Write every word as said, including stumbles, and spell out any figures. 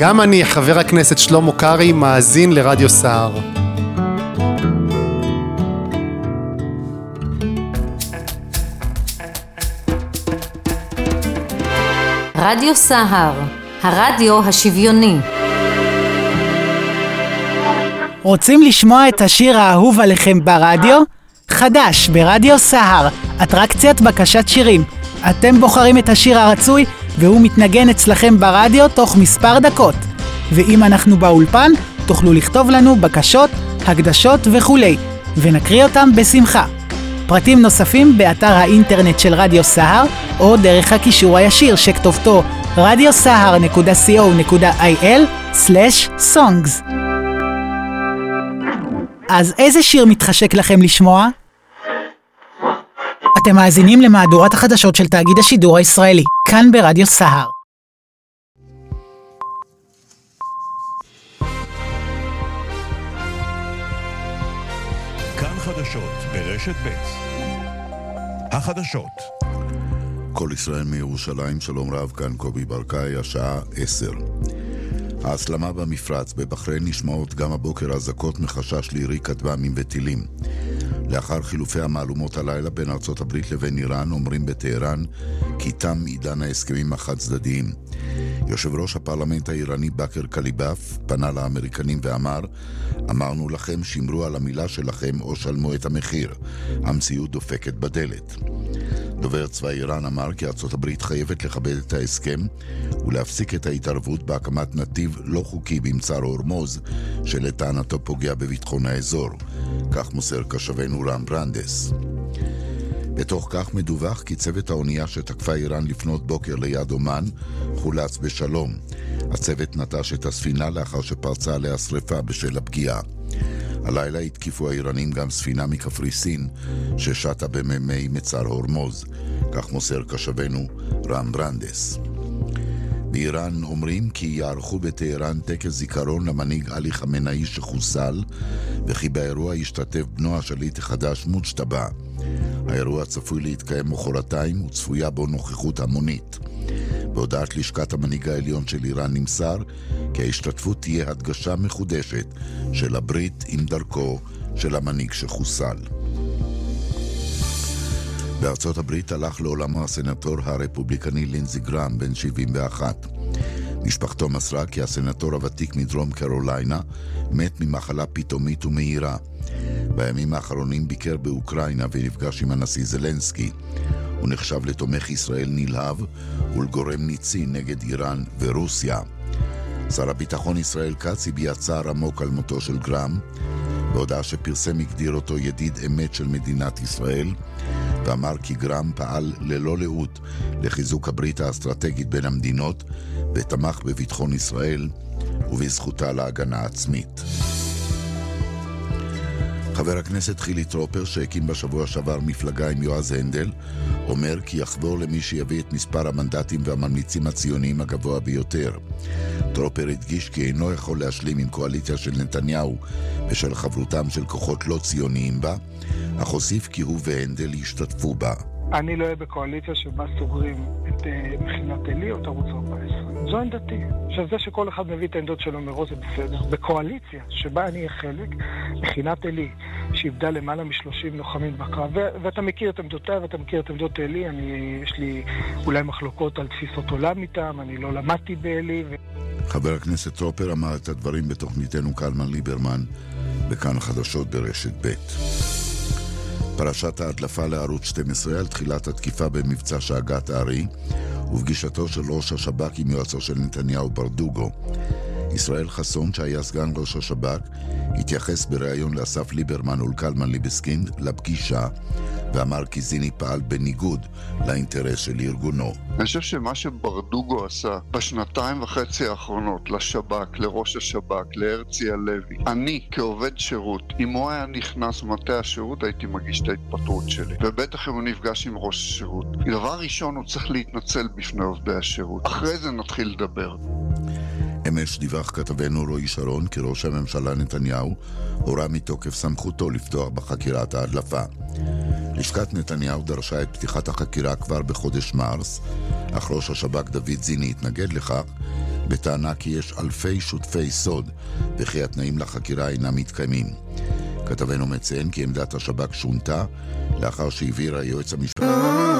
גם אני, חבר הכנסת שלמה קרעי, מאזין לרדיו סהר. רדיו סהר, הרדיו השוויוני. רוצים לשמוע את השיר האהוב עליכם ברדיו? חדש ברדיו סהר, אטרקציית בקשת שירים. אתם בוחרים את השיר הרצוי והוא מתנגן אצלכם ברדיו תוך מספר דקות. ואם אנחנו באולפן, תוכלו לכתוב לנו בקשות, הקדשות וכולי, ונקריא אותם בשמחה. פרטים נוספים באתר האינטרנט של רדיו סהר, או דרך הקישור הישיר שכתובתו רדיו סהר נקודה סי או נקודה איי אל סלש סונגס. אז איזה שיר מתחשק לכם לשמוע? אתם מאזינים למהדורת החדשות של תאגיד השידור הישראלי, כאן ברדיו סהר. כאן חדשות ברשת ב'. החדשות. כל ישראל מירושלים, שלום רב, כאן קובי ברקאי, השעה עשר. ההסלמה במפרץ בבחריין נשמעות גם הבוקר אזעקות מחשש לירי כטב"מים וטילים. לאחר חילופי המהלומות הלילה בין ארצות הברית לבין איראן, אומרים בטהרן כי תם עידן ההסכמים החד צדדיים. יושב ראש הפרלמנט האיראני בכר קליבאף פנה לאמריקנים ואמר, אמרנו לכם, שמרו על המילה שלכם או שלמו את המחיר. המציאות דופקת בדלת. דובר צבא איראן אמר כי ארצות הברית חייבת לכבד את ההסכם ולהפסיק את ההתערבות בהקמת נתיב לא חוקי במצר הורמוז שלטענתו פוגע בביטחון האזור. כך מוסר קשבנו רם ברנדס. בתוך כך מדווח כי צוות האונייה שתקפה איראן לפנות בוקר ליד אומן חולץ בשלום. הצוות נטש את הספינה לאחר שפרצה עליה שריפה בשל הפגיעה. הלילה התקיפו האיראנים גם ספינה מקפריסין ששטה במימי מצר הורמוז. כך מוסר קשבנו רם ברנדס. באיראן אומרים כי יערכו בטהרן טקס זיכרון למנהיג עלי חמינאי שחוסל, וכי באירוע ישתתף בנו השליט החדש מוג'טבא. האירוע צפוי להתקיים מחרתיים וצפויה בו נוכחות המונית. בהודעת לשכת המנהיג העליון של איראן נמסר כי ההשתתפות תהיה הדגשה מחודשת של הברית עם דרכו של המנהיג שחוסל. בארצות הברית הלך לעולמו הסנטור הרפובליקני לינזי גראם בן שבעים ואחת. משפחתו מסרה כי הסנטור הוותיק מדרום קרוליינה מת ממחלה פתאומית ומהירה. בימים האחרונים ביקר באוקראינה ונפגש עם הנשיא זלנסקי. הוא נחשב לתומך ישראל נלהב ולגורם ניצי נגד איראן ורוסיה. שר הביטחון ישראל כץ הביע צער עמוק על מותו של גראם, בהודעה שפרסם הגדיר אותו ידיד אמת של מדינת ישראל, ואמר כי גראם פעל ללא לאות לחיזוק הברית האסטרטגית בין המדינות, ותמך בביטחון ישראל ובזכותה להגנה עצמית. חבר הכנסת חילי טרופר, שהקים בשבוע שעבר מפלגה עם יועז הנדל, אומר כי יחבור למי שיביא את מספר המנדטים והממליצים הציוניים הגבוה ביותר. טרופר הדגיש כי אינו יכול להשלים עם קואליציה של נתניהו בשל חברותם של כוחות לא ציוניים בה, אך הוסיף כי הוא והנדל ישתתפו בה. אני לא אהיה בקואליציה שבה סוגרים את uh, מכינת אלי או תרוץ ארבע עשרה. זו עמדתי. שזה שכל אחד מביא את העמדות שלו מראש זה בסדר. בקואליציה שבה אני אהיה חלק, מכינת אלי, שאיבדה למעלה משלושים לוחמים בקרב, ו- ואתה מכיר את עמדותיי ואתה מכיר את עמדות אלי, אני, יש לי אולי מחלוקות על תפיסות עולם איתם, אני לא למדתי באלי. ו... חבר הכנסת טרופר אמר את הדברים בתוכניתנו קלמן ליברמן, בכאן חדשות ברשת ב'. פרשת ההדלפה לערוץ שתים עשרה על תחילת התקיפה במבצע שאגת הארי ופגישתו של ראש השב"כ עם יועצו של נתניהו ברדוגו. ישראל חסון, שהיה סגן ראש השב"כ, התייחס בריאיון לאסף ליברמן ולקלמן ליבסקינד לפגישה, ואמר כי זיני פעל בניגוד לאינטרס של ארגונו. אני חושב שמה שברדוגו עשה בשנתיים וחצי האחרונות לשב"כ, לראש השב"כ, להרצי הלוי, אני כעובד שירות, אם הוא היה נכנס במטה השירות, הייתי מגיש את ההתפטרות שלי. ובטח אם הוא נפגש עם ראש השירות. דבר ראשון, הוא צריך להתנצל בפני עובדי השירות. אחרי זה נתחיל לדבר. אמש דיווח כתבנו רועי שרון כי ראש הממשלה נתניהו הורה מתוקף סמכותו לפתוח בחקירת ההדלפה. לשכת נתניהו דרשה את פתיחת החקירה כבר בחודש מרס, אך ראש השב"כ דוד זיני התנגד לכך בטענה כי יש אלפי שותפי סוד וכי התנאים לחקירה אינם מתקיימים. כתבנו מציין כי עמדת השב"כ שונתה לאחר שהעביר היועץ המשפטי